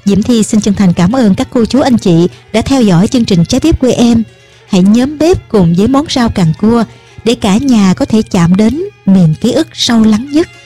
Diễm Thi xin chân thành cảm ơn các cô chú anh chị đã theo dõi chương trình Trái bếp quê em. Hãy nhóm bếp cùng với món rau càng cua để cả nhà có thể chạm đến miền ký ức sâu lắng nhất.